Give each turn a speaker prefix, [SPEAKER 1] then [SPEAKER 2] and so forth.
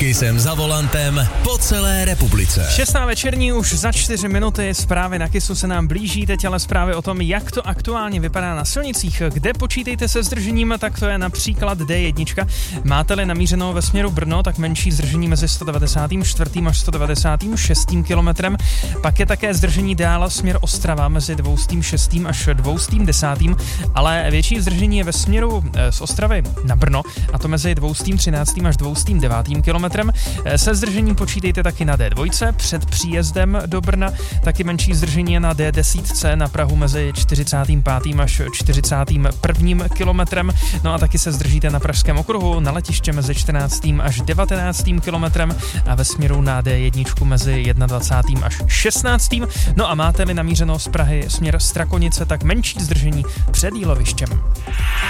[SPEAKER 1] Kisem za volantem po celé republice.
[SPEAKER 2] 6. večerní už za 4 minuty, zprávy na Kisu se nám blíží, teď ale zprávy o tom, jak to aktuálně vypadá na silnicích. Kde počítejte se zdržením, tak to je například D1. Máte-li namířeno ve směru Brno, tak menší zdržení mezi 194. až 196. kilometrem. Pak je také zdržení dál směr Ostrava mezi 206. až 210. Ale větší zdržení je ve směru z Ostravy na Brno, a to mezi 213. až 209. kilometrem. Se zdržením počítejte taky na D2 před příjezdem do Brna, taky menší zdržení je na D10 na Prahu mezi 45. až 41. kilometrem. No a taky se zdržíte na Pražském okruhu na letiště mezi 14. až 19. kilometrem a ve směru na D1 mezi 21. až 16. No a máte-li namířeno z Prahy směr Strakonice, tak menší zdržení před Jílovištěm.